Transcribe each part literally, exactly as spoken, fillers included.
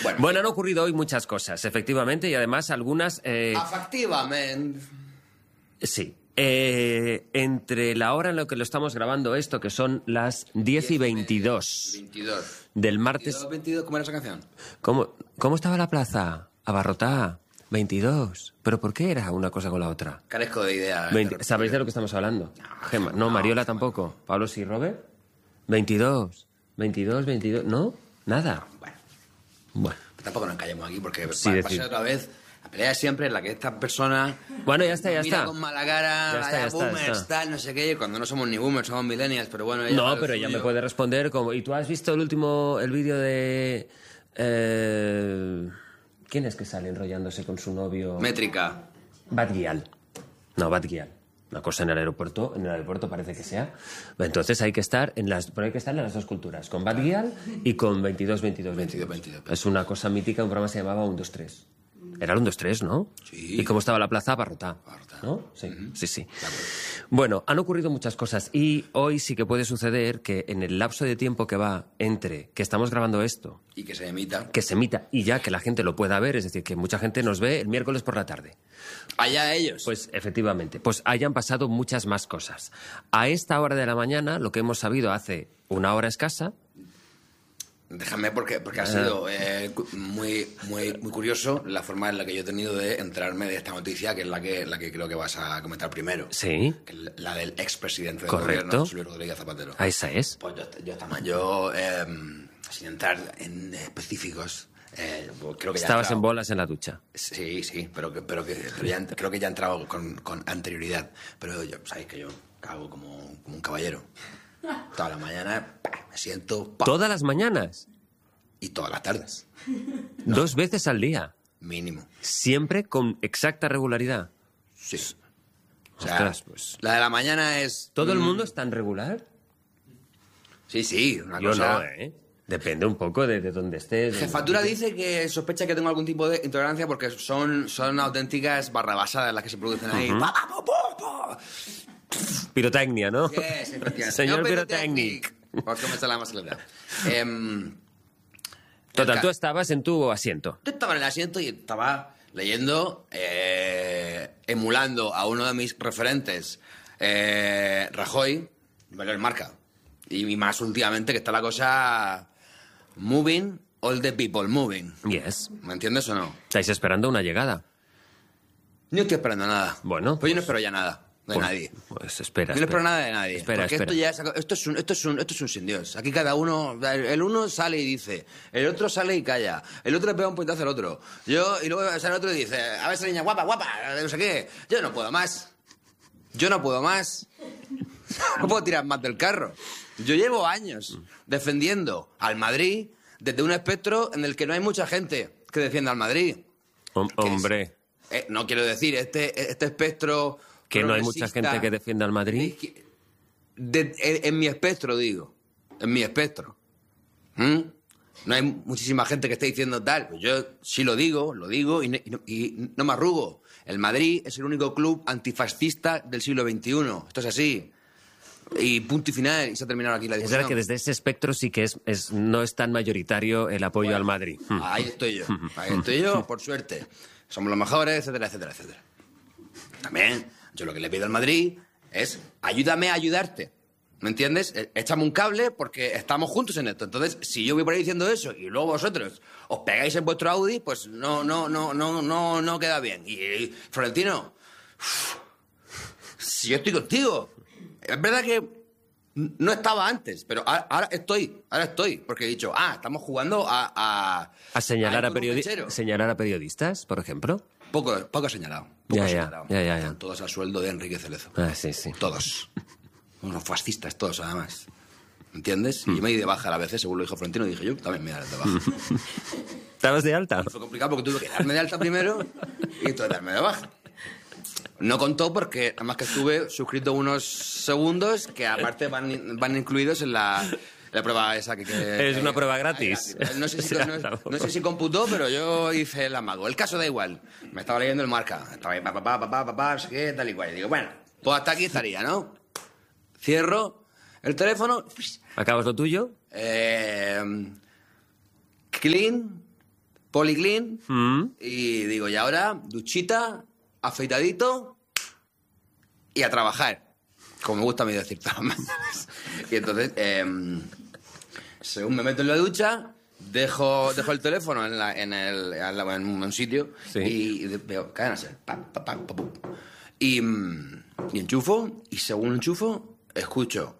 Bueno, bueno, han ocurrido hoy muchas cosas, efectivamente, y además algunas... Eh... Efectivamente. Sí. Eh, entre la hora en la que lo estamos grabando esto, que son las diez y veintidós, veintidós. del martes... veintidós, veintidós, ¿cómo era esa canción? ¿Cómo, ¿Cómo estaba la plaza? Abarrotada. veintidós. ¿Pero por qué era una cosa con la otra? Carezco de idea. veinte. ¿Sabéis de lo que estamos hablando? No, Gemma. No, no, Mariola Gemma. tampoco. Pablo sí, Robert. veintidós. veintidós, veintidós. ¿No? Nada. Bueno, Bueno. tampoco nos callemos aquí porque Sí, va, va a decir. ser otra vez la pelea de siempre en la que esta persona Bueno, ya está, ya mira está. con mala cara, Ya está, vaya ya está, boomers, ya está. tal, no sé qué, cuando no somos ni boomers, somos millennials, pero bueno... ella va No, a lo pero ella suyo. me puede responder como... ¿Y tú has visto el último... el vídeo de... Eh... ¿Quién es que sale enrollándose con su novio? Métrica. Batguial. No, Batguial. Una cosa en el aeropuerto, en el aeropuerto parece que sea. Entonces hay que estar en las, pero hay que estar en las dos culturas, con Batguial y con veintidós, veintidós, veintidós. veintidós, veintidós. Es una cosa mítica, un programa se llamaba uno, dos, tres. Era el uno, dos, tres, ¿no? Sí. ¿Y cómo estaba la plaza? Abarrotada. Abarrotada. ¿No? Sí, sí, sí. De acuerdo. Bueno, han ocurrido muchas cosas y hoy sí que puede suceder que en el lapso de tiempo que va entre que estamos grabando esto, Y que se emita. que se emita y ya que la gente lo pueda ver, es decir, que mucha gente nos ve el miércoles por la tarde. Allá ellos. Pues efectivamente, pues hayan pasado muchas más cosas. A esta hora de la mañana, lo que hemos sabido hace una hora escasa, Déjame porque, porque ha sido eh, cu- muy, muy, muy curioso la forma en la que yo he tenido de enterarme de esta noticia, que es la que, la que creo que vas a comentar primero. sí, Que es la del expresidente del Correcto. gobierno, José Luis Rodríguez Zapatero. a esa es. Pues yo, yo, estaba- yo eh, sin entrar en específicos, eh, pues creo que ya he Estabas en entrado- bolas en la ducha. Sí, sí, pero, que, pero, que, pero ya, creo que ya he entrado con, con anterioridad. Pero yo, sabéis que yo cago como, como un caballero. Toda la mañana ¡pah! Me siento ¡pah! Todas las mañanas, Y todas las tardes, dos veces al día, mínimo. siempre con exacta regularidad. Sí. O sea, Ostras, pues. la de la mañana es... ¿Todo el mm, mundo es tan regular? Sí, sí, una Yo cosa... no, ¿eh? Depende un poco de, de dónde estés. Jefatura dice que sospecha que tengo algún tipo de intolerancia porque son, son auténticas barrabasadas las que se producen ahí. Pa, pa, pa, pa, pa. Pirotecnia, ¿no? Yes, efectivamente. Señor No, Pirotecnic. Por que me sale la más claridad. Em, Total, el tú ca- estabas en tu asiento. Yo estaba en el asiento y estaba leyendo, eh, emulando a uno de mis referentes, eh, Rajoy, el Marca. Y más últimamente que está la cosa moving, all the people moving. Yes. ¿Me entiendes o no? Estáis esperando una llegada. No estoy esperando nada. Bueno, pues yo no pues- espero ya nada de Pues- nadie. Pues espera, Yo no espero espera. nada de nadie. Espera, porque espera. esto ya es, esto es un, esto es un, esto es un sin Dios. Aquí cada uno, el uno sale y dice, el otro sale y calla, el otro le pega un puñetazo al otro. Yo, y luego sale el otro y dice, a ver esa niña guapa, guapa, no sé qué. Yo no puedo más. Yo no puedo más. No puedo tirar más del carro. Yo llevo años defendiendo al Madrid desde un espectro en el que no hay mucha gente que defienda al Madrid. Hom- ¿Qué es? hombre, Eh, no quiero decir, este, este espectro... que no hay mucha progresista, gente que defienda al Madrid. de- en, en mi espectro, digo. En mi espectro. ¿Mm? No hay muchísima gente que esté diciendo tal. Pues yo sí lo digo, lo digo y no, y no- y no me arrugo. El Madrid es el único club antifascista del siglo veintiuno. Esto es así. Y punto y final. Y se ha terminado aquí la Es discusión. verdad que desde ese espectro sí que es, es- no es tan mayoritario el apoyo al Madrid. Hmm. Ahí estoy yo. Ahí estoy yo, por suerte. Somos los mejores, etcétera, etcétera, etcétera. También, yo lo que le pido al Madrid es ayúdame a ayudarte. ¿Me entiendes? Eh, Échame un cable porque estamos juntos en esto. Entonces, si yo voy por ahí diciendo eso y luego vosotros os pegáis en vuestro Audi, pues no, no, no, no, no, no queda bien. Y, y, Florentino, uf, si yo estoy contigo. Es verdad que no estaba antes, pero ahora, ahora estoy, ahora estoy. Porque he dicho, ah, estamos jugando a... A, A señalar a, ir con un periodi- mechero. señalar a periodistas, por ejemplo. Poco, poco señalado. Poco Ya, ya, señalado. ya, ya, ya. Están todos al sueldo de Enrique Cerezo. Ah, sí, sí. Todos. Unos fascistas todos, además. ¿Entiendes? Hmm. Y yo me di de baja a veces, según lo dijo Florentino, y dije yo también me daré de baja. ¿Estabas de alta? Fue complicado porque tuve que darme de alta primero y entonces darme de baja. No contó porque nada más que estuve suscrito unos segundos que aparte van, van incluidos en la, la prueba esa que... que Es una que- prueba gratis. No sé, si, O sea, no, tampoco. no sé si computó, pero yo hice el amago. El caso da igual. Me estaba leyendo el Marca. Estaba ahí, papá, papá, papá, papá, no sé qué, tal y cual. Y digo, bueno, pues hasta aquí estaría, ¿no? Cierro el teléfono. ¿Acabas lo tuyo? Eh, clean, policlean, Mm. y digo, y ahora, duchita, afeitadito y a trabajar. Como me gusta a mí decir todas las mañanas. Y entonces, eh, según me meto en la ducha, dejo, dejo el teléfono en, la, en, el, en, la, en un sitio Sí. y veo cadena ser. Pam, pam, pam, pam, pam. Y, y enchufo, y según enchufo, escucho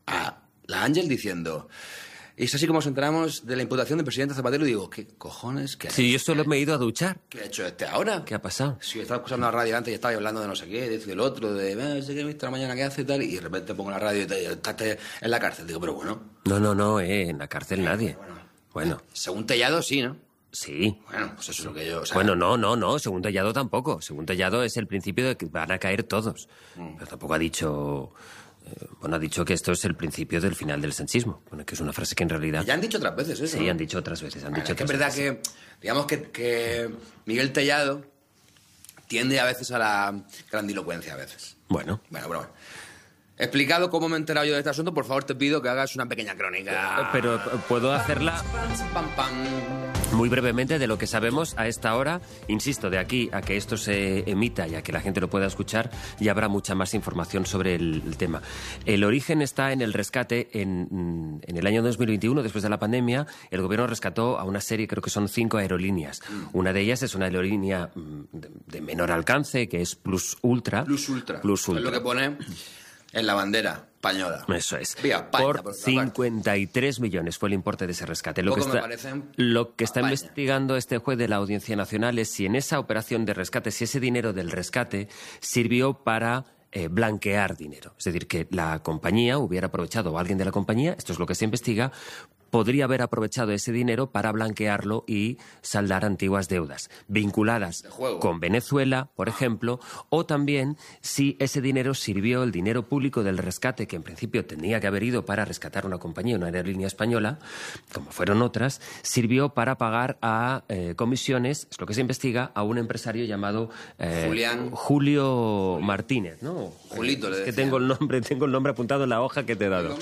a la Ángel diciendo... Y es así como nos enteramos de la imputación del presidente Zapatero y digo, ¿qué cojones? ¿Qué ha Sí, hecho? yo solo me he ido a duchar. ¿Qué ha hecho este ahora? ¿Qué ha pasado? Sí, estaba escuchando la radio antes y estaba hablando de no sé qué, de esto y del otro, de no sé qué, viste la mañana que hace y tal, y de repente pongo la radio y tal, y estás en la cárcel. Digo, pero bueno, No, no, no, eh, en la cárcel nadie. Bueno, según Tellado sí, ¿no? sí. Bueno, pues eso es lo que yo... O sea, Bueno, no, no, no, según Tellado tampoco. Según Tellado es el principio de que van a caer todos. Pero tampoco ha dicho... eh, Bueno, ha dicho que esto es el principio del final del sanchismo. Bueno, que es una frase que en realidad... ya han dicho otras veces eso, Sí, ¿no? han dicho otras veces, han Bueno, dicho es que es otras verdad veces. que, digamos que, que Miguel Tellado tiende a veces a la grandilocuencia, a veces. Bueno, Bueno, pero bueno. Explicado cómo me he enterado yo de este asunto, por favor te pido que hagas una pequeña crónica. pero puedo hacerla Pam, pam. muy brevemente de lo que sabemos a esta hora. Insisto, de aquí a que esto se emita y a que la gente lo pueda escuchar, ya habrá mucha más información sobre el, el tema. El origen está en el rescate. En, en el año dos mil veintiuno, después de la pandemia, el gobierno rescató a una serie, creo que son cinco aerolíneas. Una de ellas es una aerolínea mm, de, de menor alcance, que es Plus Ultra. Plus Ultra. Plus Es Ultra. lo que pone en la bandera española. Eso es. Vía España, por por otra cincuenta y tres millones fue el importe de ese rescate. Lo Poco que me está, parecen lo que está España. investigando este juez de la Audiencia Nacional es si en esa operación de rescate, si ese dinero del rescate sirvió para eh, blanquear dinero. Es decir, que la compañía hubiera aprovechado, o alguien de la compañía, esto es lo que se investiga, podría haber aprovechado ese dinero para blanquearlo y saldar antiguas deudas vinculadas De juego. con Venezuela, por ejemplo, o también si ese dinero sirvió, el dinero público del rescate, que en principio tenía que haber ido para rescatar una compañía, una aerolínea española, como fueron otras, sirvió para pagar a eh, comisiones, es lo que se investiga, a un empresario llamado eh, Julián. Julio Martínez, ¿no? Julito, le Es que decían. tengo el nombre, tengo el nombre apuntado en la hoja que te he dado. Hombre,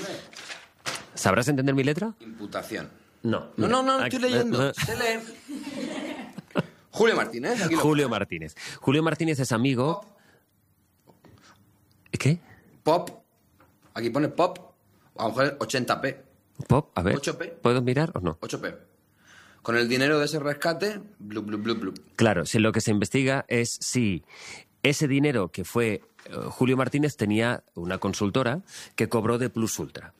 ¿Sabrás entender mi letra? imputación. No. No, no, no, Aquí- estoy leyendo. Se lee. Julio Martínez, aquí lo Julio Martínez. Julio Martínez es amigo... ¿Qué? Pop. Aquí pone pop. A lo mejor es ochenta p. Pop, a ver. ocho p. ¿Puedo mirar o no? ocho p. Con el dinero de ese rescate, blu, blu, blu, blu. Claro, si lo que se investiga es si ese dinero que fue... eh, Julio Martínez tenía una consultora que cobró de Plus Ultra.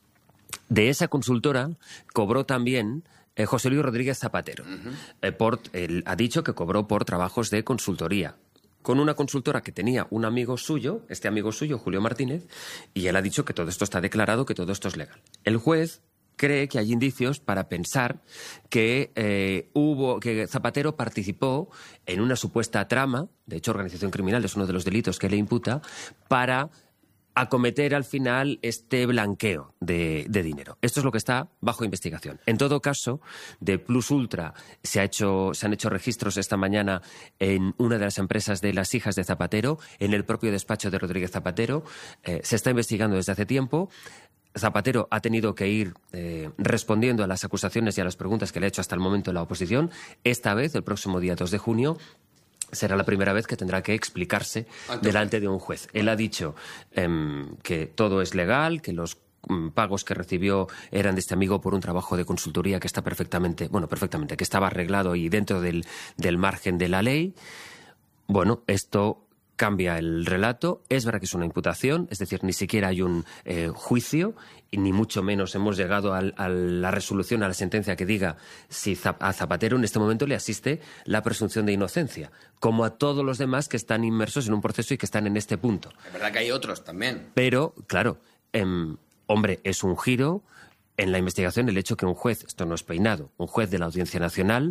De esa consultora cobró también eh, José Luis Rodríguez Zapatero. Eh, por, él ha dicho que cobró por trabajos de consultoría con una consultora que tenía un amigo suyo, este amigo suyo, Julio Martínez, y él ha dicho que todo esto está declarado, que todo esto es legal. El juez cree que hay indicios para pensar que eh, hubo que Zapatero participó en una supuesta trama, de hecho organización criminal es uno de los delitos que le imputa, para acometer al final este blanqueo de, de dinero. Esto es lo que está bajo investigación. En todo caso, de Plus Ultra se, ha hecho, se han hecho registros esta mañana en una de las empresas de las hijas de Zapatero, en el propio despacho de Rodríguez Zapatero. Eh, se está investigando desde hace tiempo. Zapatero ha tenido que ir eh, respondiendo a las acusaciones y a las preguntas que le ha hecho hasta el momento la oposición. Esta vez, el próximo día dos de junio, será la primera vez que tendrá que explicarse Ante delante de un juez. Él ha dicho em, que todo es legal, que los mm, pagos que recibió eran de este amigo por un trabajo de consultoría que está perfectamente, bueno, perfectamente, que estaba arreglado y dentro del, del margen de la ley. Bueno, esto cambia el relato. Es verdad que es una imputación, es decir, ni siquiera hay un eh, juicio y ni mucho menos hemos llegado al, a la resolución, a la sentencia que diga si Zap- a Zapatero en este momento le asiste la presunción de inocencia, como a todos los demás que están inmersos en un proceso y que están en este punto. Es verdad que hay otros también. Pero, claro, em, hombre, es un giro en la investigación el hecho que un juez, esto no es peinado, un juez de la Audiencia Nacional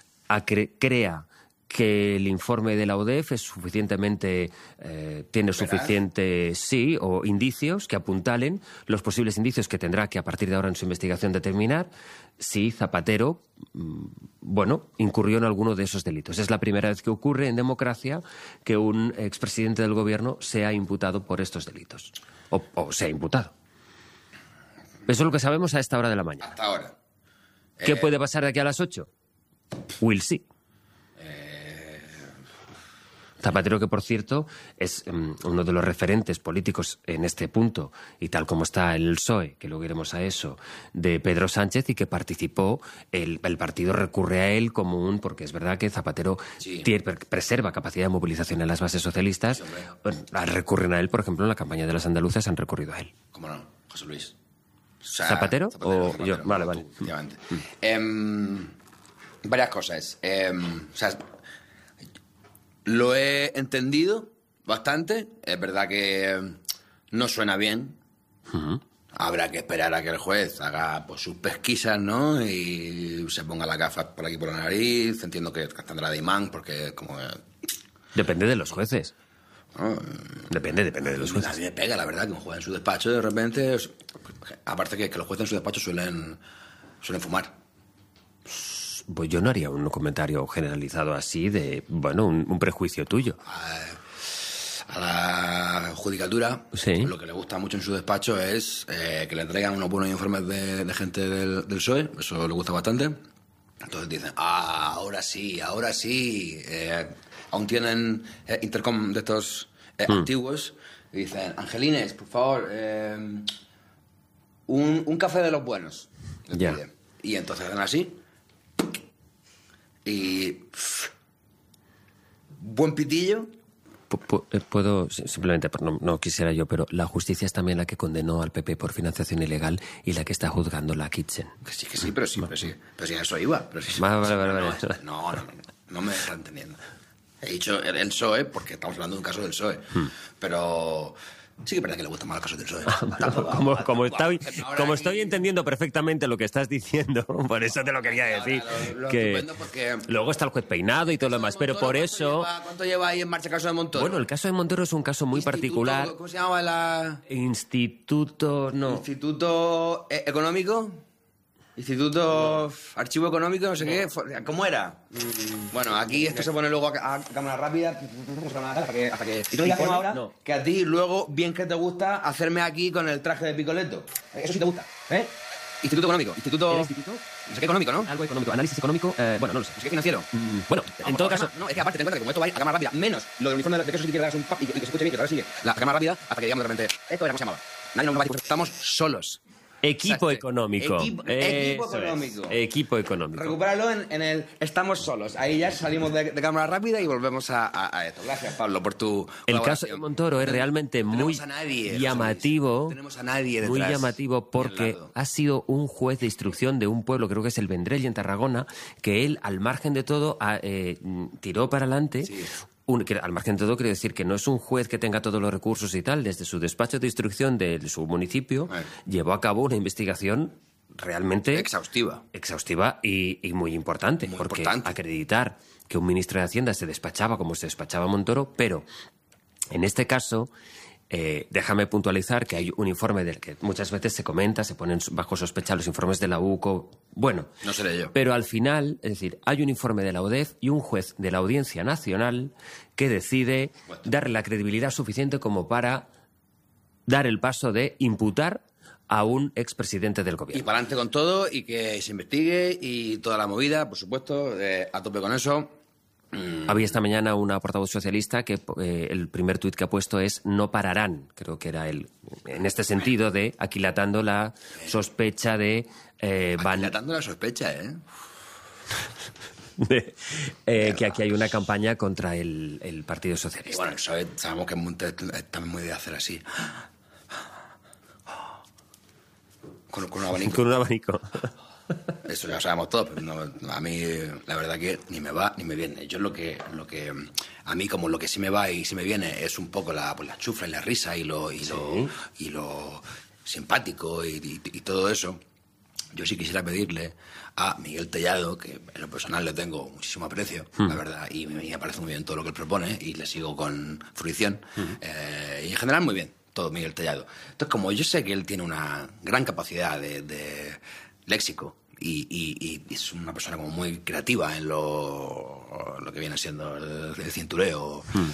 a cre- crea que el informe de la U D E F es suficientemente, eh, tiene ¿Verdad? suficientes, sí, o indicios que apuntalen los posibles indicios que tendrá que a partir de ahora en su investigación determinar si Zapatero, mm, bueno, incurrió en alguno de esos delitos. Es la primera vez que ocurre en democracia que un expresidente del gobierno sea imputado por estos delitos. O, o sea imputado. Eso es lo que sabemos a esta hora de la mañana. Hasta ahora. ¿Qué Eh, puede pasar de aquí a las ocho? Will sí. Zapatero, que por cierto es um, uno de los referentes políticos en este punto, y tal como está el P S O E, que luego iremos a eso, de Pedro Sánchez, y que participó, el, el partido recurre a él como un, porque es verdad que Zapatero sí. tiene, preserva capacidad de movilización en las bases socialistas, sí, bueno, recurren a él, por ejemplo, en la campaña de las andaluzas han recurrido a él. ¿Cómo no? José Luis. O sea, ¿Zapatero? Zapatero o Zapatero, yo? Vale, tú, vale. Efectivamente. Mm. Eh, varias cosas. Eh, o sea, lo he entendido bastante. Es verdad que no suena bien. Uh-huh. Habrá que esperar a que el juez haga pues, sus pesquisas, ¿no? Y se ponga las gafas por aquí por la nariz. Entiendo que tendrá de imán, porque como... Depende de los jueces. Oh, depende, depende de los jueces. A mí me pega, la verdad, que un juez en su despacho de repente... Aparte que, que los jueces en su despacho suelen, suelen fumar. Pues yo no haría un comentario generalizado así de, bueno, un, un prejuicio tuyo. A, a la judicatura, sí. Lo que le gusta mucho en su despacho es eh, que le traigan unos buenos informes de, de gente del, del P S O E, eso le gusta bastante. Entonces dicen, ah, ahora sí, ahora sí. Eh, aún tienen eh, intercom de estos eh, mm. antiguos, y dicen, Angelines, por favor, eh, un, un café de los buenos. Ya. Yeah. Y entonces hacen así. Y pff, buen pitillo. Puedo, simplemente, no, no quisiera yo, pero la justicia es también la que condenó al P P por financiación ilegal y la que está juzgando la Kitchen. Que sí, que sí, pero sí, pero sí. Pero sí, a eso iba. Pero sí, vale, vale, vale, no, vale. No, no, no, no, no me está entendiendo. He dicho el, el P S O E porque estamos hablando de un caso del P S O E. Hmm. Pero... sí que es verdad que le gustan más los casos del P S O E. como como, estoy, como estoy entendiendo perfectamente lo que estás diciendo, por eso te lo quería decir. Lo, lo que porque... luego está el juez Peinado y todo lo demás, pero por eso... Lleva, ¿cuánto lleva ahí en marcha el caso de Montoro? Bueno, el caso de Montoro es un caso muy Instituto, particular. ¿Cómo se llamaba la...? Instituto... no. Instituto Económico... Instituto Archivo Económico, no sé qué. ¿Cómo era? Mm. Bueno, aquí esto se pone luego a, a cámara rápida. Hasta que, hasta que, y tú digas ahora no. Que a ti luego, bien que te gusta, hacerme aquí con el traje de Picoleto. Eso sí te gusta, ¿eh? Instituto Económico. Instituto... ¿El instituto? No sé qué económico, ¿no? Algo económico. Análisis económico... Eh, bueno, no lo sé. No sé qué financiero. Mm, bueno, no, en todo caso... No, es que aparte ten en cuenta que como esto va a ir a cámara rápida, menos lo del uniforme de que eso sí que un pap y, y que se escuche bien, que ahora sigue. La cámara rápida, hasta que digamos de repente... Esto era como se llamaba. Nadie nos va a decir, estamos solos. Equipo económico. Equipo, equipo económico. Es. Equipo económico. Recupéralo en, en el estamos solos. Ahí ya salimos de, de cámara rápida y volvemos a, a, a esto. Gracias, Pablo, por tu El caso de Montoro es realmente muy a nadie, llamativo. No tenemos a nadie detrás. Muy llamativo porque ha sido un juez de instrucción de un pueblo, creo que es el Vendrell, en Tarragona, que él, al margen de todo, a, eh, tiró para adelante... Sí. Un, que, al margen de todo, quiero decir que no es un juez que tenga todos los recursos y tal. Desde su despacho de instrucción de su municipio, eh. llevó a cabo una investigación realmente... exhaustiva. Exhaustiva y, y muy importante. Muy porque importante. acreditar que un ministro de Hacienda se despachaba como se despachaba Montoro, pero en este caso... Eh, déjame puntualizar que hay un informe del que muchas veces se comenta, se ponen bajo sospecha los informes de la U C O. Bueno, no seré yo. Pero al final, es decir, hay un informe de la U D E F y un juez de la Audiencia Nacional que decide bueno. darle la credibilidad suficiente como para dar el paso de imputar a un expresidente del gobierno. Y para adelante con todo y que se investigue y toda la movida, por supuesto, eh, a tope con eso. Había esta mañana una portavoz socialista que eh, el primer tuit que ha puesto es no pararán, creo que era el en este sentido de aquilatando la sospecha de... Eh, van... Aquilatando la sospecha, ¿eh? de, eh que aquí hay una campaña contra el, el Partido Socialista. Y bueno, eso es, sabemos que es, muy, es también muy de hacer así. Con, con un abanico. Con un abanico. Eso ya lo sabemos todos, pero no, a mí la verdad que ni me va ni me viene. Yo lo que, lo que a mí como lo que sí me va y sí me viene es un poco la, pues, la chufla y la risa y lo, y, ¿sí? lo, y lo simpático y, y, y todo eso. Yo sí quisiera pedirle a Miguel Tellado, que en lo personal le tengo muchísimo aprecio, hmm. la verdad, y me parece muy bien todo lo que él propone y le sigo con fruición. Hmm. Eh, y en general muy bien, todo Miguel Tellado. Entonces, como yo sé que él tiene una gran capacidad de... de léxico y, y, y es una persona como muy creativa en lo, lo que viene siendo el, el cintureo. Hmm.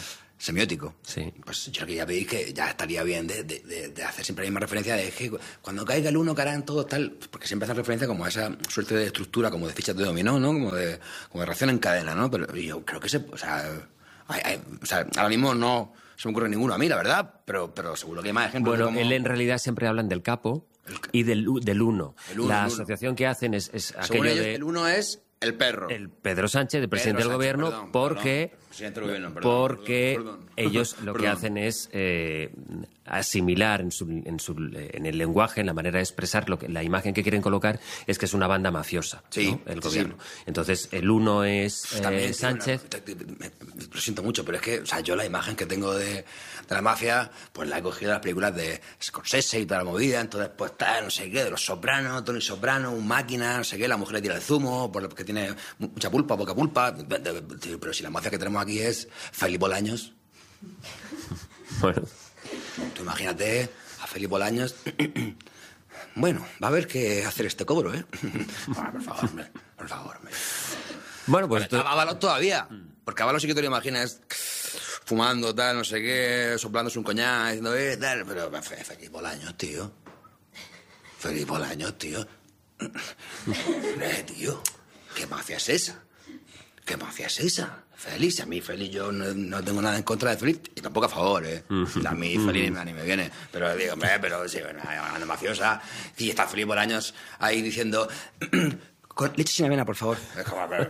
semiótico. Sí. Pues yo creo que ya veis que ya estaría bien de, de, de, de hacer siempre la misma referencia de que cuando caiga el uno caerán todos tal, porque siempre hacen referencia como a esa suerte de estructura, como de fichas de dominó, ¿no? Como de, como de reacción en cadena, ¿no? Pero yo creo que se, o sea, hay, hay, o sea, ahora mismo no se me ocurre ninguno a mí, la verdad, pero, pero seguro que hay más ejemplos. Bueno, de cómo... él en realidad siempre hablan del capo y del, del uno. El uno, La el uno. asociación que hacen es, es Según aquello ellos, de... el uno es el perro. El Pedro Sánchez, el presidente Pedro del Sánchez, gobierno, perdón, porque, perdón, presidente del gobierno, perdón, porque perdón, perdón. ellos lo que Perdón. hacen es eh, asimilar en, su, en, su, en el lenguaje, en la manera de expresar lo que, la imagen que quieren colocar es que es una banda mafiosa, Sí, ¿no? El sí, gobierno. sí. Entonces, el uno es eh, También, tío, Sánchez. una- me- me- lo siento mucho, pero es que, o sea, yo la imagen que tengo de, de la mafia, pues la he cogido de las películas de Scorsese y toda la movida, entonces, pues está, no sé qué, de los Sopranos, Tony Soprano, un máquina, no sé qué, la mujer le tira el zumo, porque tiene mucha pulpa, poca pulpa, pero si la mafia que tenemos aquí es Felipe Bolaños, Bueno, tú imagínate a Felipe Bolaños. Bueno, va a haber que hacer este cobro, ¿eh? Ah, por favor, hombre, por favor, hombre. bueno pues esto- Ábalos todavía. Porque Ábalos sí que te lo imaginas fumando, tal, no sé qué, soplándose un coñac, diciendo, eh, tal. Pero Fe- Felipe Bolaños, tío. Felipe Bolaños, tío. Eh, tío. ¿Qué mafia es esa? ¿Qué mafia es esa? Félix, a mí Félix yo no, no tengo nada en contra de Félix y tampoco a favor, ¿eh? A mí Félix ni, ni me viene. Pero digo, hombre, pero sí, bueno, una mafiosa. Y está Felipe Bolaños ahí diciendo, con leche sin avena, por favor. Es como, por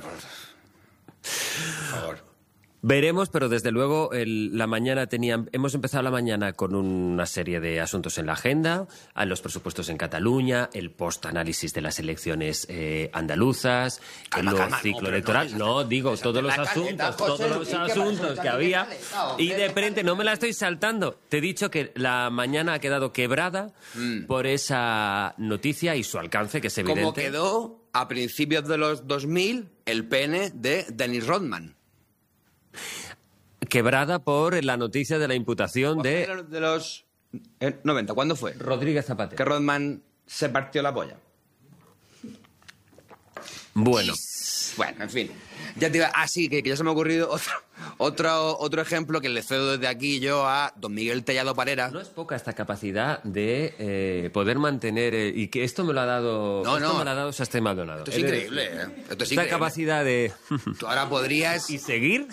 favor. Veremos, pero desde luego el- la mañana tenían, hemos empezado la mañana con una serie de asuntos en la agenda, a los presupuestos en Cataluña, el post-análisis de las elecciones eh, andaluzas, Calma, el nuevo calma, no, ciclo pero no, electoral. esa- No, digo, esa- todos los la caleta, asuntos, José todos Luis, los ¿qué pasa? asuntos que Caleta, había. caleta, Y de caleta. frente, no me la estoy saltando. Te he dicho que la mañana ha quedado quebrada por esa noticia y su alcance, que es evidente. Como quedó a principios de los dos mil el pene de Dennis Rodman. Quebrada por la noticia de la imputación De de los, de los eh, noventa, ¿cuándo fue? Rodríguez Zapatero. Que Rodman se partió la polla. Bueno. Bueno, en fin. Ya te iba... Ah, sí, que, que ya se me ha ocurrido otro, otro, otro ejemplo que le cedo desde aquí yo a don Miguel Tellado Parera. No es poca esta capacidad de eh, poder mantener, eh, y que esto me lo ha dado, No, esto no. me lo ha dado Sastre Maldonado. Esto es He de increíble, decir. ¿eh? Esto es Esta increíble. capacidad de... Tú ahora podrías... ¿Y seguir?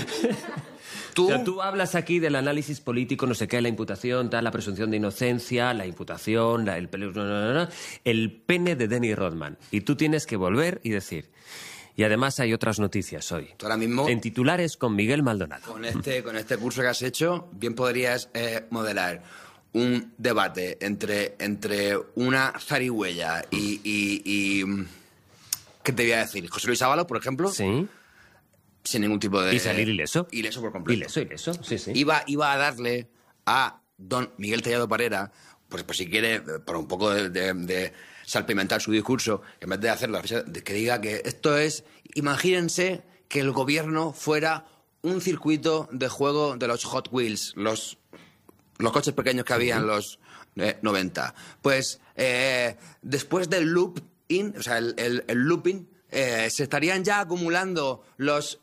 Tú... O sea, tú hablas aquí del análisis político, no sé qué, la imputación, tal, la presunción de inocencia, la imputación, la- el, pele- no, no, no, no, el pene de Dennis Rodman. Y tú tienes que volver y decir... Y además hay otras noticias hoy. Tú ahora mismo... En titulares con Miguel Maldonado. Con este, con este curso que has hecho, bien podrías eh, modelar un debate entre, entre una zarigüeya y, y, y... ¿Qué te voy a decir? José Luis Ábalos, por ejemplo, Sí. sin ningún tipo de... Y salir ileso. Ileso por completo. Ileso, ileso, sí, sí. Iba, iba a darle a don Miguel Tellado Parera, pues, pues si quiere, eh, por un poco de, de- de salpimentar su discurso, en vez de hacerlo, de que diga que esto es, imagínense que el gobierno fuera un circuito de juego de los Hot Wheels, los, los coches pequeños que había en los eh, noventa. Pues eh, después del loop-in, o sea, el, el- el looping, eh, se estarían ya acumulando los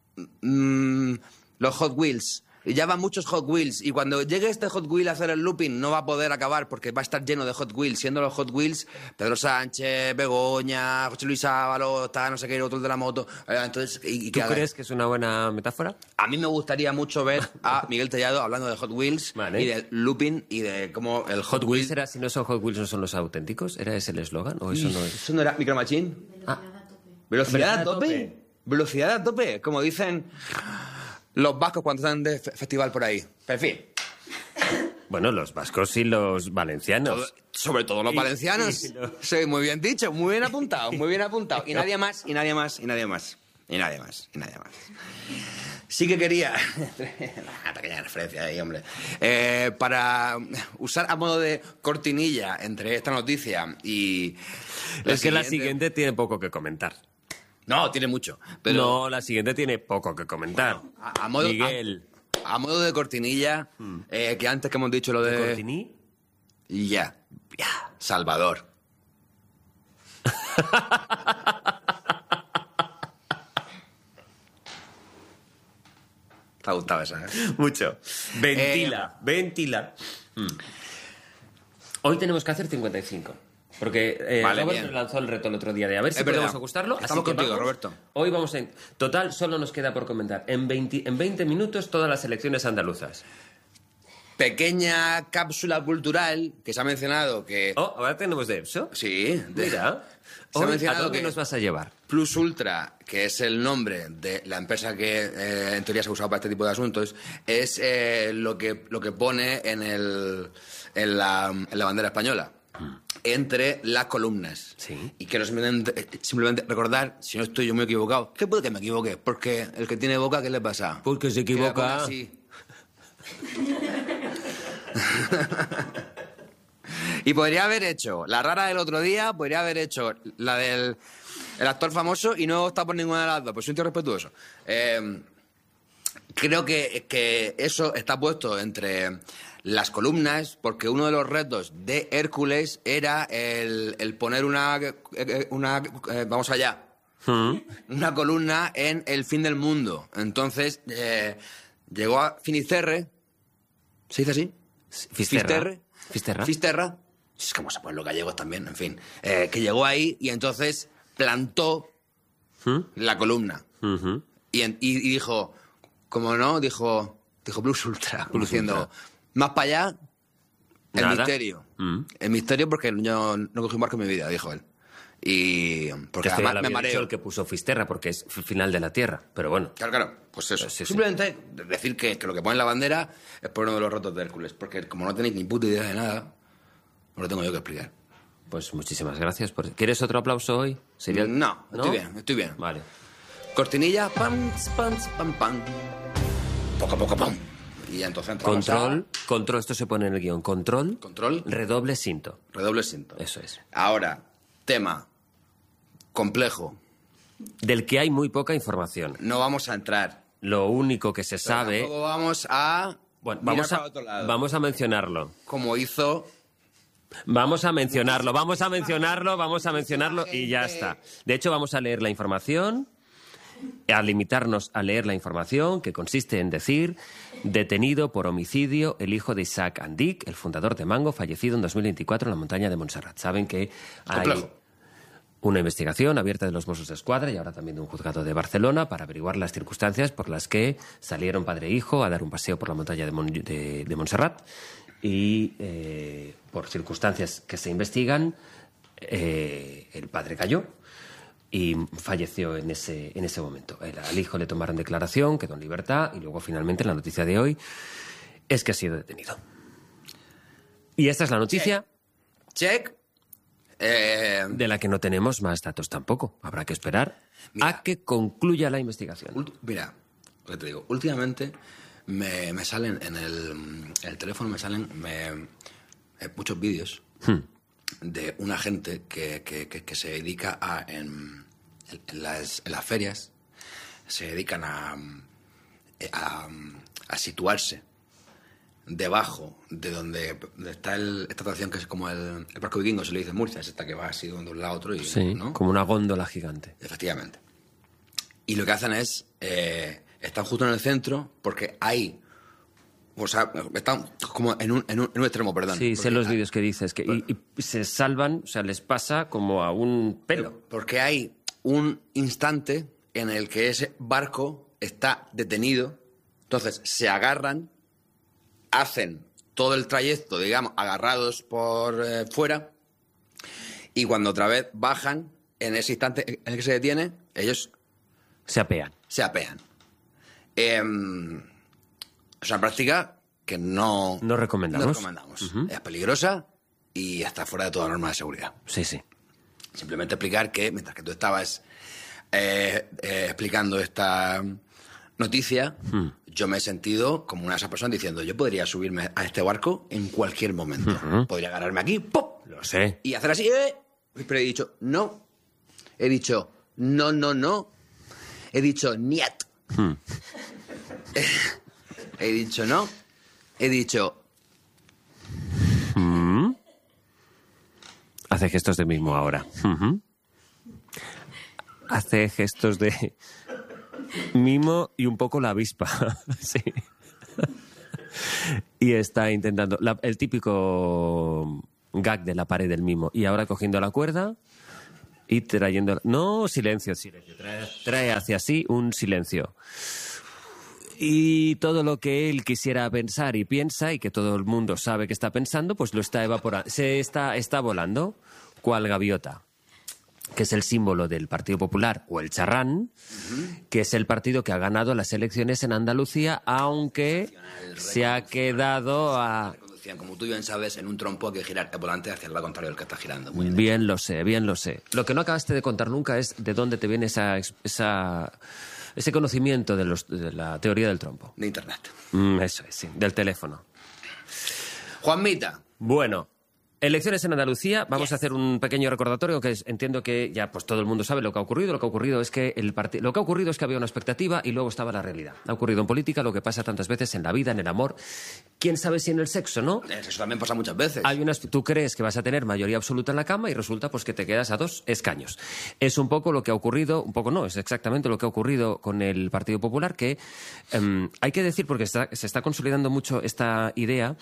mm, los Hot Wheels. Y ya van muchos Hot Wheels. Y cuando llegue este Hot Wheel a hacer el looping, no va a poder acabar porque va a estar lleno de Hot Wheels. Siendo los Hot Wheels Pedro Sánchez, Begoña, José Luis Ábalos, está no sé qué, otro de la moto. Eh, Entonces, y, y ¿Tú que haga- crees que es una buena metáfora? A mí me gustaría mucho ver a Miguel Tellado hablando de Hot Wheels Vale. y del looping y de cómo el Hot, Hot Wheels Wheels... era, si no son Hot Wheels, no son los auténticos. ¿Era ese el eslogan o eso no es? ¿Eso no era Micro Machine? Ah, ¿Velocidad a Velocidad a tope? tope. ¿Velocidad a tope? Como dicen los vascos cuando están de fe- festival por ahí. Pero en fin, bueno, los vascos y los valencianos. todo- sobre todo los Y- valencianos. y los- Sí, muy bien dicho, muy bien apuntado, muy bien apuntado. Y nadie más, y nadie más, y nadie más. Y nadie más, y nadie más. Sí que quería... Una pequeña referencia ahí, hombre. Eh, para usar a modo de cortinilla entre esta noticia y... Es que la siguiente tiene poco que comentar. No, tiene mucho. Pero No, la siguiente tiene poco que comentar. a, a modo, Miguel. A, a modo de cortinilla, eh, que antes que hemos dicho lo de... ¿Cortiní? Y ya, ya, Salvador. Te ha gustado esa, ¿eh? Mucho. Ventila, eh... ventila. Mm. Hoy tenemos que hacer cincuenta y cinco. Porque eh, vale, Robert bien. lanzó el reto el otro día de a ver si es podemos verdad. ajustarlo. Estamos Así contigo, vamos, Roberto. Hoy vamos a... Total, solo nos queda por comentar. En veinte, en veinte minutos todas las elecciones andaluzas. Pequeña cápsula cultural que se ha mencionado que... Oh, ¿ahora tenemos de eso? Sí. De... Mira. Se Hoy, ha mencionado ¿a dónde que nos vas a llevar? Plus Ultra, que es el nombre de la empresa que eh, en teoría se ha usado para este tipo de asuntos, es eh, lo que lo que pone en, el, en, la, en la bandera española. Mm. Entre las columnas. Sí. Y quiero simplemente, simplemente recordar, si no estoy yo muy equivocado, que puede que me equivoque, porque el que tiene boca, ¿qué le pasa? Porque se equivoca. Y podría haber hecho la rara del otro día, podría haber hecho la del el actor famoso y no está por ninguna de las dos, pues soy un tío respetuoso. Eh, creo que, que eso está puesto entre las columnas, porque uno de los retos de Hércules era el, el poner una, una eh, vamos allá, ¿Mm? una columna en el fin del mundo. Entonces, eh, llegó a Finisterre, ¿se dice así? Fisterra. Fisterre. Fisterra. Fisterra. Es como se ponen los gallegos también, en fin. Eh, que llegó ahí y entonces plantó ¿Mm? la columna. Uh-huh. Y, en, y, y dijo, como no, dijo, dijo Plus Ultra, Plus diciendo, Ultra. Más para allá, el Nada. misterio. Mm. El misterio porque yo no cogí un barco en mi vida, dijo él. Y porque que además me mareo. El que puso Fisterra porque es el final de la Tierra, pero bueno. Claro, claro, pues eso. Sí, sí. Simplemente decir que, que lo que pone en la bandera es por uno de los retos de Hércules, porque como no tenéis ni puta idea de nada, os lo tengo yo que explicar. Pues muchísimas gracias. Por... ¿Quieres otro aplauso hoy? ¿Sería... No, ¿No? estoy bien, estoy bien. Vale. Cortinilla, pam, pam, pam, pam. Poco a poco, pam. Y ya entonces entramos Control, a... control, esto se pone en el guión. Control. Control. Redoble cinto. Redoble cinto. Eso es. Ahora, tema complejo. Del que hay muy poca información. No vamos a entrar. Lo único que se sabe... Tampoco vamos a... Bueno, vamos a, otro lado. vamos a mencionarlo. Como hizo... Vamos a mencionarlo, vamos a mencionarlo, vamos a mencionarlo y ya está. De hecho, vamos a leer la información, a limitarnos a leer la información, que consiste en decir: detenido por homicidio el hijo de Isaac Andic, el fundador de Mango, fallecido en dos mil veinticuatro en la montaña de Montserrat. Saben que hay Complejo. una investigación abierta de los Mossos d'Esquadra y ahora también de un juzgado de Barcelona para averiguar las circunstancias por las que salieron padre e hijo a dar un paseo por la montaña de, Mon de, de Montserrat. Y eh, por circunstancias que se investigan, eh, el padre cayó y falleció en ese, en ese momento. El, al hijo le tomaron declaración, quedó en libertad y luego finalmente la noticia de hoy es que ha sido detenido. Y esta es la noticia. Check. Check. Eh... De la que no tenemos más datos tampoco. Habrá que esperar mira, a que concluya la investigación. Mira, lo que te digo, últimamente... Me, me salen en el, en el teléfono, me salen me, eh, muchos vídeos hmm. de una gente que, que, que, que se dedica a, en, en, las, en las ferias, se dedican a, a, a situarse debajo de donde está el, esta atracción que es como el, el Parque Vikingo, se le dice Murcia, es esta que va así de un lado a otro. Y, sí, ¿no? Como una góndola gigante. Efectivamente. Y lo que hacen es... Eh, están justo en el centro porque hay... O sea, están como en un, en un, en un extremo, perdón. Sí, sé los vídeos que dices. Que, y, y se salvan, o sea, les pasa como a un pelo. Porque hay un instante en el que ese barco está detenido. Entonces, se agarran, hacen todo el trayecto, digamos, agarrados por eh, fuera. Y cuando otra vez bajan, en ese instante en el que se detiene, ellos... Se apean. Se apean. Eh, es una práctica que no, no recomendamos. No recomendamos. Uh-huh. Es peligrosa y está fuera de toda norma de seguridad. Sí, sí. Simplemente explicar que mientras que tú estabas eh, eh, explicando esta noticia, uh-huh. yo me he sentido como una de esas personas diciendo, yo podría subirme a este barco en cualquier momento. Uh-huh. Podría agarrarme aquí, ¡pop! Lo sé. Y hacer así, ¡eh! Pero he dicho, no. He dicho, no, no, no. He dicho, niet. Hmm. He dicho no. He dicho... ¿Mm? Hace gestos de mismo ahora. Uh-huh. Hace gestos de... Mimo y un poco la avispa. Sí. Y está intentando... la- el típico gag de la pared del mimo. Y ahora cogiendo la cuerda y trayendo... No, silencio, silencio. Trae, trae hacia sí un silencio. Y todo lo que él quisiera pensar y piensa, y que todo el mundo sabe que está pensando, pues lo está evaporando. Se está, está volando, cual gaviota, que es el símbolo del Partido Popular, o el charrán, uh-huh. que es el partido que ha ganado las elecciones en Andalucía, aunque se ha quedado a... Como tú bien sabes, en un trompo hay que girar el volante hacia el lado contrario del que está girando. Muy bien, bien lo sé, bien lo sé. Lo que no acabaste de contar nunca es de dónde te viene esa... esa ese conocimiento de, los, de la teoría del trompo. De Internet. Mm, eso es, sí, del teléfono. Juanmita. Bueno, elecciones en Andalucía. Vamos Yes. a hacer un pequeño recordatorio, que es, entiendo que ya pues todo el mundo sabe lo que ha ocurrido. Lo que ha ocurrido es que el parti- lo que ha ocurrido es que había una expectativa y luego estaba la realidad. Ha ocurrido en política lo que pasa tantas veces en la vida, en el amor. ¿Quién sabe si en el sexo, no? Eso también pasa muchas veces. Hay unas, tú crees que vas a tener mayoría absoluta en la cama y resulta pues que te quedas a dos escaños. Es un poco lo que ha ocurrido, un poco no, es exactamente lo que ha ocurrido con el Partido Popular, que um, hay que decir, porque está, se está consolidando mucho esta idea.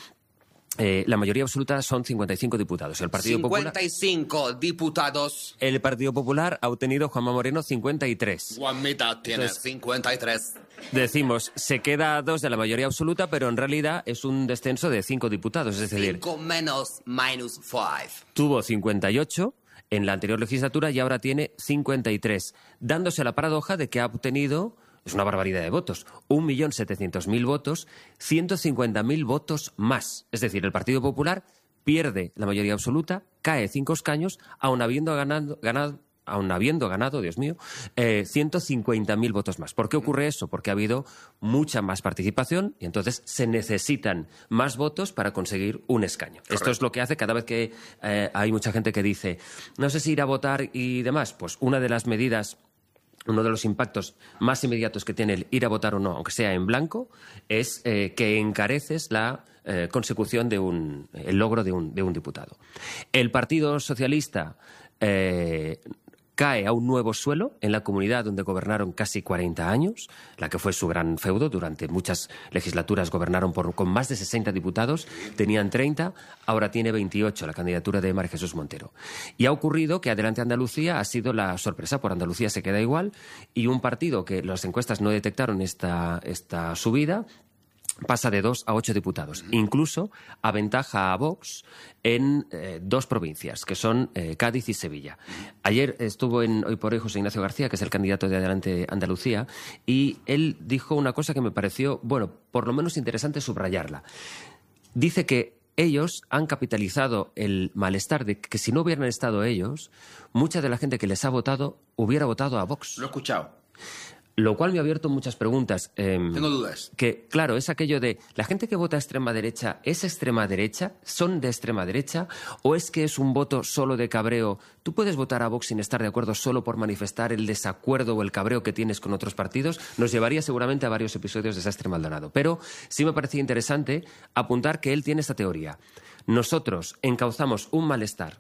Eh, la mayoría absoluta son cincuenta y cinco diputados. El Partido cincuenta y cinco Popular, diputados. el Partido Popular ha obtenido, Juanma Moreno, cincuenta y tres. Juanmita tiene Entonces, cincuenta y tres. Decimos, se queda a dos de la mayoría absoluta, pero en realidad es un descenso de cinco diputados. Es decir, cinco menos minus cinco. tuvo cincuenta y ocho en la anterior legislatura y ahora tiene cincuenta y tres, dándose la paradoja de que ha obtenido... Es una barbaridad de votos. un millón setecientos mil votos, ciento cincuenta mil votos más. Es decir, el Partido Popular pierde la mayoría absoluta, cae cinco escaños, aun habiendo ganado, ganado, aun habiendo ganado, Dios mío, eh, ciento cincuenta mil votos más. ¿Por qué ocurre eso? Porque ha habido mucha más participación y entonces se necesitan más votos para conseguir un escaño. Correcto. Esto es lo que hace cada vez que eh, hay mucha gente que dice, no sé si ir a votar y demás. Pues una de las medidas... Uno de los impactos más inmediatos que tiene el ir a votar o no, aunque sea en blanco, es eh, que encareces la eh, consecución de un, el logro de un, de un diputado. El Partido Socialista eh, cae a un nuevo suelo en la comunidad donde gobernaron casi cuarenta años, la que fue su gran feudo. Durante muchas legislaturas gobernaron por, con más de sesenta diputados, tenían treinta, ahora tiene veintiocho, la candidatura de María Jesús Montero. Y ha ocurrido que Adelante Andalucía ha sido la sorpresa, por Andalucía se queda igual, y un partido que las encuestas no detectaron esta, esta subida, pasa de dos a ocho diputados. Incluso aventaja a Vox en eh, dos provincias, que son eh, Cádiz y Sevilla. Ayer estuvo en Hoy por Hoy José Ignacio García, que es el candidato de Adelante Andalucía, y él dijo una cosa que me pareció, bueno, por lo menos interesante subrayarla. Dice que ellos han capitalizado el malestar de que si no hubieran estado ellos, mucha de la gente que les ha votado hubiera votado a Vox. Lo he escuchado. Lo cual me ha abierto muchas preguntas. Eh, Tengo dudas. Que, claro, es aquello de, ¿la gente que vota a extrema derecha es extrema derecha? ¿Son de extrema derecha? ¿O es que es un voto solo de cabreo? ¿Tú puedes votar a Vox sin estar de acuerdo solo por manifestar el desacuerdo o el cabreo que tienes con otros partidos? Nos llevaría seguramente a varios episodios de Desastre Maldonado. Pero sí me parecía interesante apuntar que él tiene esta teoría. Nosotros encauzamos un malestar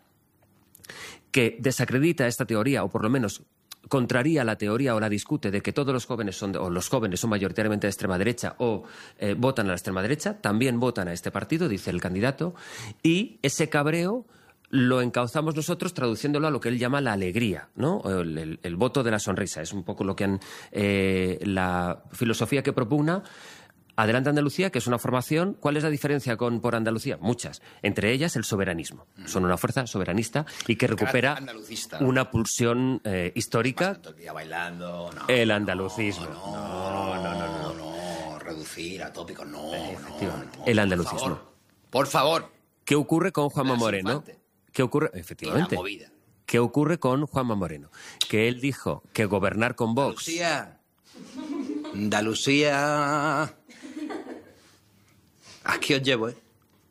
que desacredita esta teoría, o por lo menos contraría la teoría o la discute de que todos los jóvenes son de, o los jóvenes son mayoritariamente de extrema derecha o eh, votan a la extrema derecha, también votan a este partido, dice el candidato, y ese cabreo lo encauzamos nosotros traduciéndolo a lo que él llama la alegría, ¿no? El, el, el voto de la sonrisa. Es un poco lo que han, eh, la filosofía que propugna Adelante Andalucía, que es una formación. ¿Cuál es la diferencia con Por Andalucía? Muchas. Entre ellas, el soberanismo. Mm. Son una fuerza soberanista y que recupera una pulsión eh, histórica. Todo el día bailando. No, el andalucismo. No, no, no, no, no, no, no. Reducir a tópicos, no, no, no. El andalucismo. Por favor. Por favor. ¿Qué ocurre con Juanma Moreno? ¿Qué ocurre? Efectivamente. ¿Qué ocurre con Juanma Moreno? Que él dijo que gobernar con Vox... Andalucía. Andalucía... Aquí os llevo, ¿eh?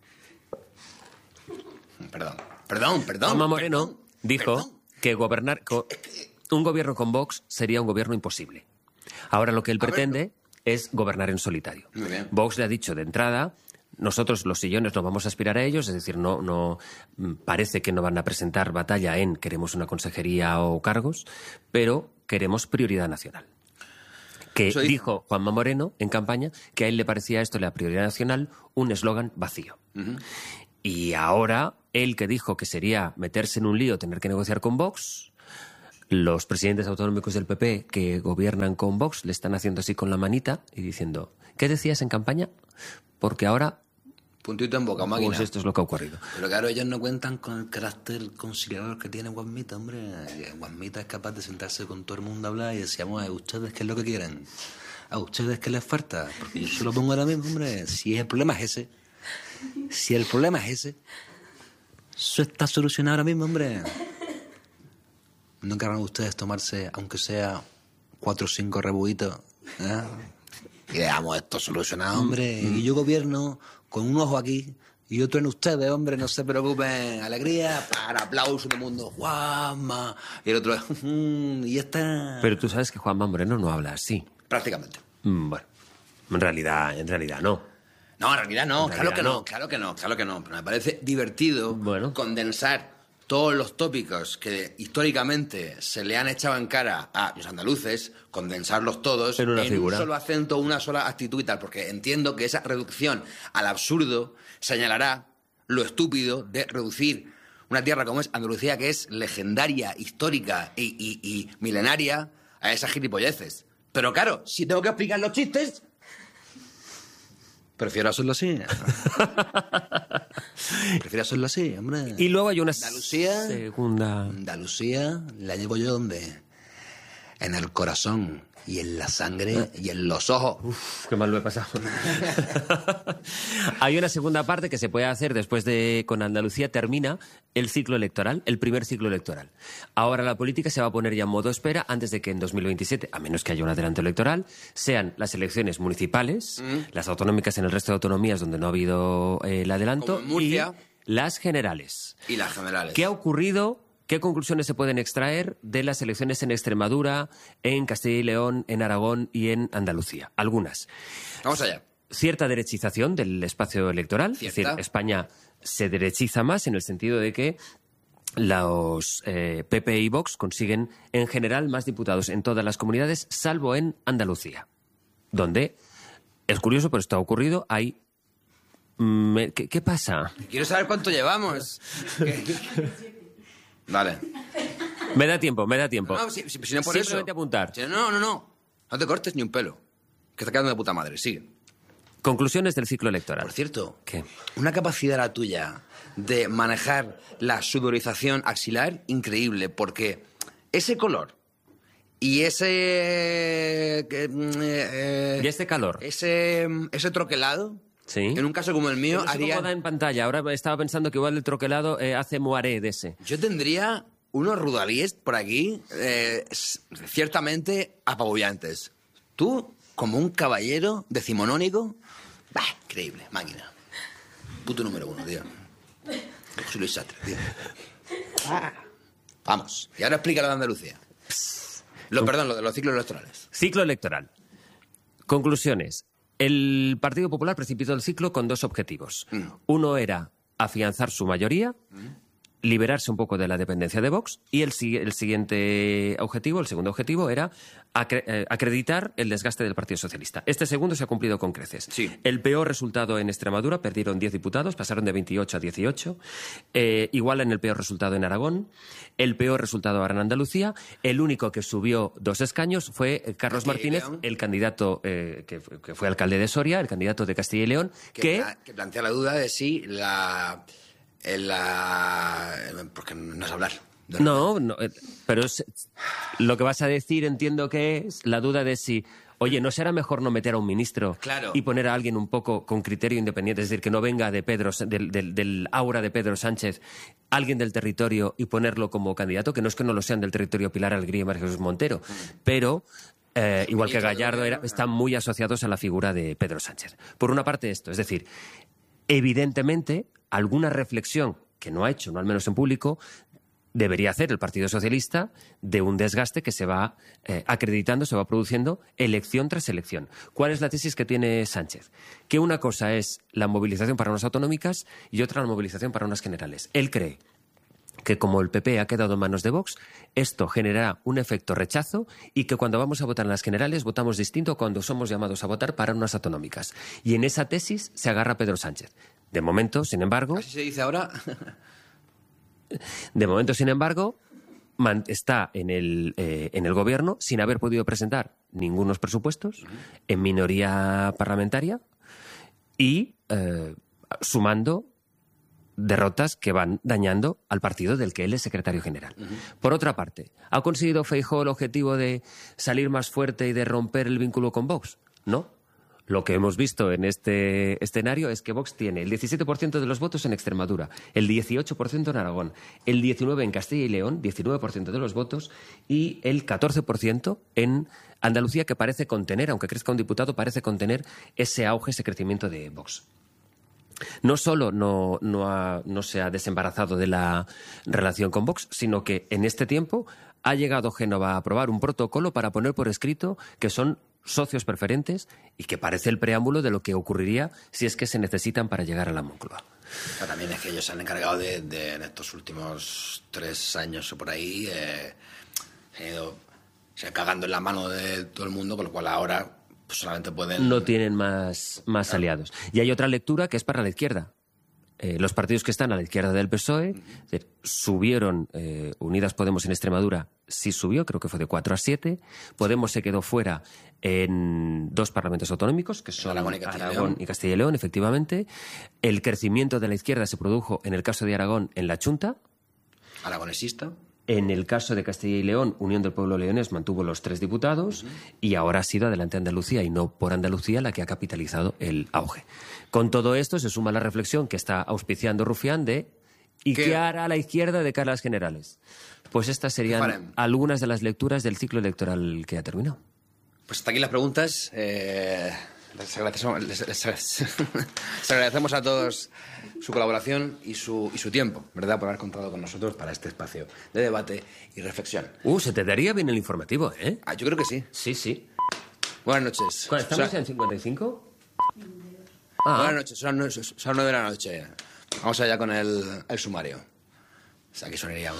Perdón, perdón, perdón. Juanma Moreno perdón, dijo perdón. que gobernar con, un gobierno con Vox sería un gobierno imposible. Ahora lo que él A pretende verlo. es gobernar en solitario. Muy bien. Vox le ha dicho de entrada, nosotros los sillones no vamos a aspirar a ellos, es decir, no, no parece que no van a presentar batalla en queremos una consejería o cargos, pero queremos prioridad nacional. Que Eso dijo Juanma Moreno en campaña que a él le parecía esto, la prioridad nacional, un eslogan vacío. Uh-huh. Y ahora, él que dijo que sería meterse en un lío, tener que negociar con Vox, los presidentes autonómicos del P P que gobiernan con Vox le están haciendo así con la manita y diciendo, ¿qué decías en campaña? Porque ahora... Puntito en boca, máquina. Pues esto es lo que ha ocurrido. Pero claro, ellos no cuentan con el carácter conciliador que tiene Guasmita, hombre. Guasmita es capaz de sentarse con todo el mundo a hablar y decíamos, a ustedes qué es lo que quieren, a ustedes qué les falta, porque yo se lo pongo ahora mismo, hombre. Si el problema es ese, si el problema es ese, eso está solucionado ahora mismo, hombre. ¿No querrán ustedes tomarse, aunque sea cuatro o cinco rebuitos, ¿eh? Y dejamos esto solucionado, hombre. Mm. Y yo gobierno con un ojo aquí y otro en ustedes, hombre, no se preocupen. Alegría, para aplauso todo el mundo. Juanma. Y el otro, y esta... Pero tú sabes que Juanma Moreno no habla así. Prácticamente. Mm, bueno, en realidad, en realidad no. No, en realidad no, en claro realidad que no, no, claro que no, claro que no. Pero me parece divertido bueno. condensar todos los tópicos que históricamente se le han echado en cara a los andaluces, condensarlos todos en, una en figura. un solo acento, una sola actitud y tal, porque entiendo que esa reducción al absurdo señalará lo estúpido de reducir una tierra como es Andalucía, que es legendaria, histórica y, y, y milenaria, a esas gilipolleces. Pero claro, si tengo que explicar los chistes... Prefiero hacerlo así. Prefiero hacerlo así, hombre. Y luego hay una Andalucía, segunda... Andalucía la llevo yo ¿dónde? En el corazón y en la sangre y en los ojos. Uf, qué mal lo he pasado. Hay una segunda parte que se puede hacer después de... Con Andalucía termina el ciclo electoral, el primer ciclo electoral. Ahora la política se va a poner ya en modo espera antes de que en dos mil veintisiete, a menos que haya un adelanto electoral, sean las elecciones municipales, mm. las autonómicas en el resto de autonomías donde no ha habido eh, el adelanto, como en Murcia, y las generales. Y las generales. ¿Qué ha ocurrido? ¿Qué conclusiones se pueden extraer de las elecciones en Extremadura, en Castilla y León, en Aragón y en Andalucía? Algunas. Vamos allá. Cierta derechización del espacio electoral. Cierta. Es decir, España se derechiza más en el sentido de que los eh, P P y Vox consiguen en general más diputados en todas las comunidades, salvo en Andalucía, donde, es curioso, pero esto ha ocurrido, hay... ¿Qué, qué pasa? Quiero saber cuánto llevamos. Vale. Me da tiempo, me da tiempo. No, si, si, si no por Simplemente eso. apuntar. Si no, no, no. No te cortes ni un pelo. Que está quedando de puta madre. Sigue. Conclusiones del ciclo electoral. Por cierto, ¿qué? Una capacidad la tuya de manejar la sudorización axilar increíble, porque ese color y ese... Eh, y este calor. Ese, ese troquelado... Sí. En un caso como el mío, no sé haría... cómo da en pantalla. Ahora estaba pensando que igual el troquelado eh, hace moaré de ese. Yo tendría unos rudalíes por aquí eh, ciertamente apabullantes. Tú, como un caballero decimonónico... Bah, increíble, máquina. Puto número uno, tío. José Luis Sastre, tío. Ah. Vamos. Y ahora explícalo de Andalucía. Lo, perdón, lo de los ciclos electorales. Ciclo electoral. Conclusiones. El Partido Popular precipitó el ciclo con dos objetivos. Mm. Uno era afianzar su mayoría, mm. liberarse un poco de la dependencia de Vox, y el, el siguiente objetivo, el segundo objetivo, era acre eh, acreditar el desgaste del Partido Socialista. Este segundo se ha cumplido con creces. Sí. El peor resultado en Extremadura, perdieron diez diputados, pasaron de veintiocho a dieciocho. Eh, igual en el peor resultado en Aragón. El peor resultado ahora en Andalucía. El único que subió dos escaños fue Carlos Castilla Martínez, el candidato eh, que, que fue alcalde de Soria, el candidato de Castilla y León, que, que, pla que plantea la duda de si la... la porque no es hablar. No, no, pero es, lo que vas a decir entiendo que es la duda de si... Oye, ¿no será mejor no meter a un ministro claro. y poner a alguien un poco con criterio independiente? Es decir, que no venga de Pedro, del, del, del aura de Pedro Sánchez, alguien del territorio y ponerlo como candidato, que no es que no lo sean del territorio Pilar Alegría y María Jesús Montero, mm. pero... Eh, igual que Gallardo, era, están muy asociados a la figura de Pedro Sánchez. Por una parte esto, es decir, evidentemente alguna reflexión que no ha hecho, no al menos en público, debería hacer el Partido Socialista de un desgaste que se va eh, acreditando, se va produciendo elección tras elección. ¿Cuál es la tesis que tiene Sánchez? Que una cosa es la movilización para unas autonómicas y otra la movilización para unas generales. Él cree que como el P P ha quedado en manos de Vox, esto generará un efecto rechazo y que cuando vamos a votar en las generales votamos distinto cuando somos llamados a votar para unas autonómicas. Y en esa tesis se agarra Pedro Sánchez. De momento, sin embargo... ¿Así se dice ahora? De momento, sin embargo, está en el, eh, en el gobierno sin haber podido presentar ningunos presupuestos, en minoría parlamentaria y eh, sumando derrotas que van dañando al partido del que él es secretario general. Uh-huh. Por otra parte, ¿ha conseguido Feijóo el objetivo de salir más fuerte y de romper el vínculo con Vox? No. Lo que hemos visto en este escenario es que Vox tiene el diecisiete por ciento de los votos en Extremadura, el dieciocho por ciento en Aragón, el diecinueve por ciento en Castilla y León, diecinueve por ciento de los votos, y el catorce por ciento en Andalucía, que parece contener, aunque crezca un diputado, parece contener ese auge, ese crecimiento de Vox. No solo no, no, ha, no se ha desembarazado de la relación con Vox, sino que en este tiempo ha llegado Génova a aprobar un protocolo para poner por escrito que son socios preferentes y que parece el preámbulo de lo que ocurriría si es que se necesitan para llegar a la Moncloa. Pero también es que ellos se han encargado de, de en estos últimos tres años o por ahí, eh, se han ido se cagando en la mano de todo el mundo, con lo cual ahora pues, solamente pueden... No tienen más, más claro. aliados. Y hay otra lectura que es para la izquierda. Eh, los partidos que están a la izquierda del P S O E uh-huh. es decir, subieron, eh, Unidas Podemos en Extremadura sí subió, creo que fue de cuatro a siete. Podemos se quedó fuera en dos parlamentos autonómicos, que son Aragón y Castilla, Aragón y Castilla y León, efectivamente. El crecimiento de la izquierda se produjo, en el caso de Aragón, en la Chunta. Aragonesista. En el caso de Castilla y León, Unión del Pueblo Leonés mantuvo los tres diputados uh-huh. y ahora ha sido adelante Andalucía y no por Andalucía la que ha capitalizado el auge. Con todo esto se suma la reflexión que está auspiciando Rufián de ¿y qué, qué hará la izquierda de cara a las generales? Pues estas serían algunas de las lecturas del ciclo electoral que ha terminado. Pues hasta aquí las preguntas. Eh, les, agradecemos, les, les, les agradecemos a todos su colaboración y su, y su tiempo, ¿verdad?, por haber contado con nosotros para este espacio de debate y reflexión. Uh, se te daría bien el informativo, ¿eh? Ah, yo creo que sí. Sí, sí. Buenas noches. ¿Estamos o sea, en cincuenta y cinco? Ah. Buenas noches, son las nueve de la noche. Vamos allá con el, el sumario. O sea, que sonaría...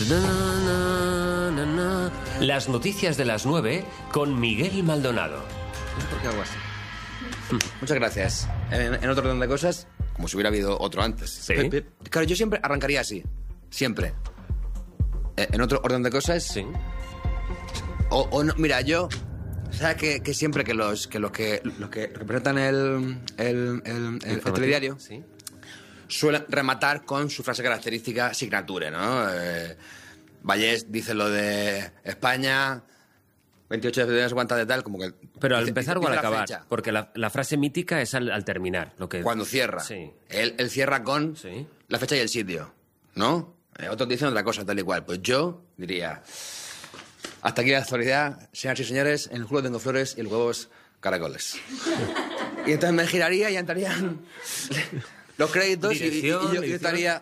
Las noticias de las nueve con Miguel Maldonado. No sé por qué hago así. Muchas gracias. En, en otro orden de cosas, como si hubiera habido otro antes. ¿Sí? Claro, yo siempre arrancaría así. Siempre. En otro orden de cosas... Sí. O, o no, mira, yo... ¿Sabes que, que siempre que los que los que, los que representan el, el, el, el, el telediario ¿sí? suelen rematar con su frase característica signature, ¿no? Eh, Vallés dice lo de España... veintiocho de febrero, no sé cuántas de tal, como que... Pero al dice, empezar o al acabar, fecha. Porque la, la frase mítica es al, al terminar. Lo que... Cuando cierra. Sí. Él, él cierra con sí. la fecha y el sitio, ¿no? Eh, otros dicen otra cosa, tal y cual. Pues yo diría... Hasta aquí la actualidad, señoras y señores, en el culo tengo flores y el huevos caracoles. Y entonces me giraría y entrarían los créditos y, y, y yo, yo estaría...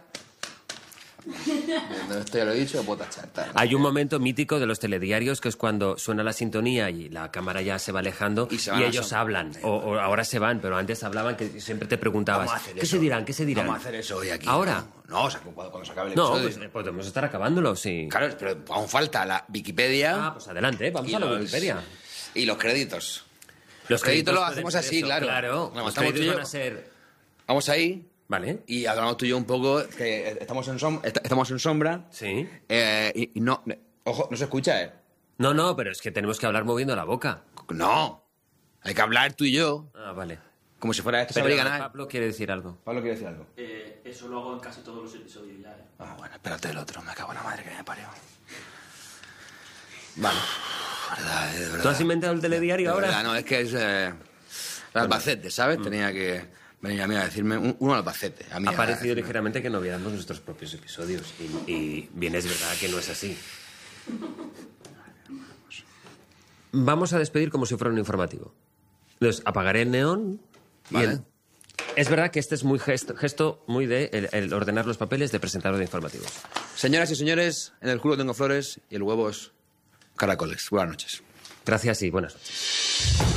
Esto ya lo he dicho, lo puedo tachar. Tal. Hay un momento mítico de los telediarios que es cuando suena la sintonía y la cámara ya se va alejando y, se y ellos son... hablan. O, o ahora se van, pero antes hablaban que siempre te preguntabas ¿qué eso? se dirán? ¿Qué se dirán? Vamos a hacer eso hoy aquí. ¿Ahora? No, no o sea, cuando, cuando se acabe el no, episodio. Pues, podemos estar acabándolo, sí. Claro, pero aún falta la Wikipedia. Ah, pues adelante, vamos a la los, Wikipedia. Y los créditos. Los, los créditos, créditos los hacemos así, eso, claro. Claro, no, los créditos van a ser... Vamos ahí... Vale. Y hablamos tú y yo un poco, que estamos en, som estamos en sombra. Sí. Eh, y, y no... Ojo, no se escucha, ¿eh? No, no, pero es que tenemos que hablar moviendo la boca. No. Hay que hablar tú y yo. Ah, vale. Como si fuera esto. Pero ganar. Pablo quiere decir algo. Pablo quiere decir algo. Eh, eso lo hago en casi todos los episodios ya, ¿eh? Ah, bueno, espérate el otro. Me cago en la madre que me parió. Vale. Verdad, es verdad. ¿Tú has inventado el telediario ahora? Verdad, no, es que es... Eh, Albacete, ¿sabes? Mm. Tenía que... Venía a mí a decirme uno Albacete. A mí ha a, parecido a ligeramente que no viéramos nuestros propios episodios. Y, y bien es verdad que no es así. Vamos a despedir como si fuera un informativo. Entonces, apagaré el neón. Vale. El... Es verdad que este es muy gesto, gesto muy de el, el ordenar los papeles de presentador de informativos. Señoras y señores, en el culo tengo flores y el huevo es caracoles. Buenas noches. Gracias y buenas noches.